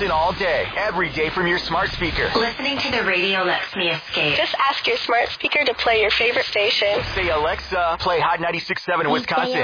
Listen all day, every day from your smart speaker. Listening to the radio lets me escape. Just ask your smart speaker to play your favorite station. Say, Alexa, play Hot 96.7 in Wisconsin.